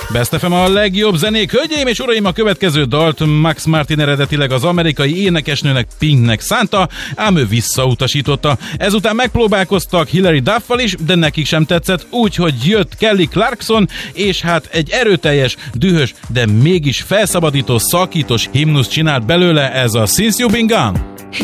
Best FM a legjobb zenék. Hölgyeim és uraim, a következő dalt Max Martin eredetileg az amerikai énekesnőnek Pinknek szánta, ám ő visszautasította. Ezután megpróbálkoztak Hilary Duffal is, de nekik sem tetszett, úgyhogy jött Kelly Clarkson, és hát egy erőteljes, dühös, de mégis felszabadító, szakítós himnusz csinált belőle, ez a Since You've Been Gone.